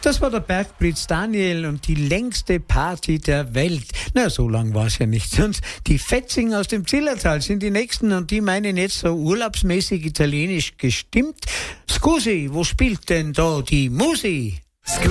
Das war der Bergprinz Daniel und die längste Party der Welt. Na, so lang war es ja nicht. Und die Fetzing aus dem Zillertal sind die Nächsten und die meinen jetzt so urlaubsmäßig italienisch gestimmt. Scusi, wo spielt denn da die Musi?